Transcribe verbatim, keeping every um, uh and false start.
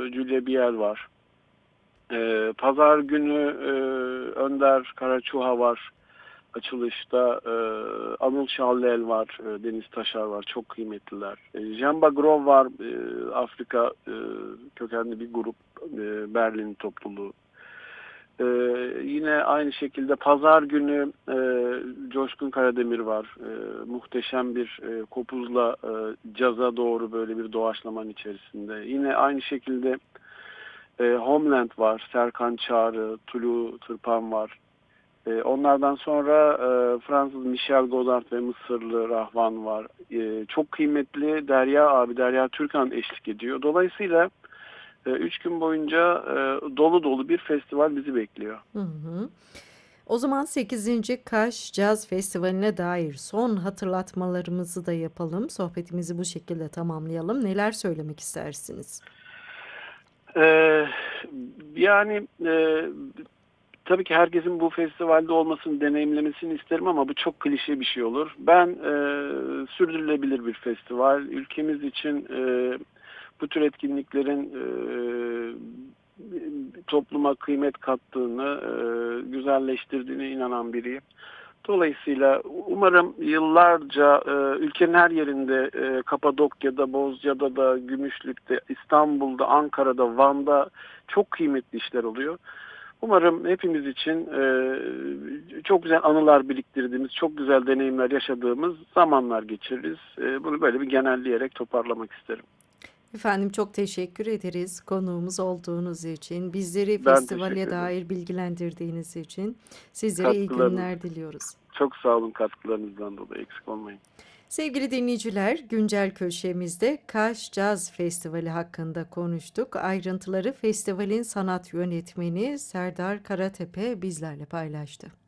Julia Biel var. E, Pazar günü e, Önder Karaçuha var. Açılışta e, Anıl Şallel var, e, Deniz Taşar var. Çok kıymetliler. E, Jamba Grov var. E, Afrika e, kökenli bir grup. E, Berlin topluluğu. E, Yine aynı şekilde Pazar günü e, Coşkun Karademir var. E, muhteşem bir e, kopuzla e, caza doğru böyle bir doğaçlamanın içerisinde. Yine aynı şekilde e, Homeland var. Serkan Çağrı, Tulu Tırpan var. E, onlardan sonra e, Fransız Michel Godard ve Mısırlı Rahvan var. E, çok kıymetli Derya abi, Derya Türkan eşlik ediyor. Dolayısıyla e, üç gün boyunca e, dolu dolu bir festival bizi bekliyor. Hı hı. O zaman sekizinci Kaş Caz Festivali'ne dair son hatırlatmalarımızı da yapalım. Sohbetimizi bu şekilde tamamlayalım. Neler söylemek istersiniz? E, Yani e, tabii ki herkesin bu festivalde olmasını, deneyimlemesini isterim ama bu çok klişe bir şey olur. Ben e, sürdürülebilir bir festival, ülkemiz için e, bu tür etkinliklerin e, topluma kıymet kattığını, e, güzelleştirdiğine inanan biriyim. Dolayısıyla umarım yıllarca e, ülkenin her yerinde, e, Kapadokya'da, Bozcaada da, Gümüşlük'te, İstanbul'da, Ankara'da, Van'da çok kıymetli işler oluyor. Umarım hepimiz için e, çok güzel anılar biriktirdiğimiz, çok güzel deneyimler yaşadığımız zamanlar geçiririz. E, bunu böyle bir genelleyerek toparlamak isterim. Efendim çok teşekkür ederiz konuğumuz olduğunuz için, bizleri Ben festivale teşekkür ederim. dair bilgilendirdiğiniz için sizlere iyi Katkılarınız, günler diliyoruz. çok sağ olun katkılarınızdan dolayı eksik olmayın. Sevgili dinleyiciler, güncel köşemizde Kaş Caz Festivali hakkında konuştuk. Ayrıntıları festivalin sanat yönetmeni Serdar Karatepe bizlerle paylaştı.